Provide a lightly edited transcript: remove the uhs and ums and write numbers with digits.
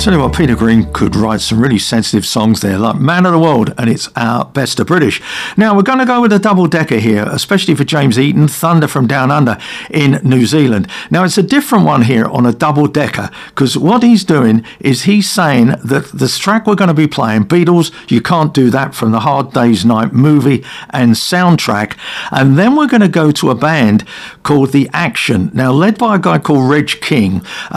Tell you what, Peter Green could write some really sensitive songs there, like Man of the World, and it's our best of British. Now, we're going to go with a double-decker here, especially for James Eaton, Thunder from Down Under in New Zealand. Now, it's a different one here on a double-decker, because what he's doing is he's saying that this track we're going to be playing, Beatles, You Can't Do That, from the Hard Day's Night movie and soundtrack, and then we're going to go to a band called The Action, now led by a guy called Reg King.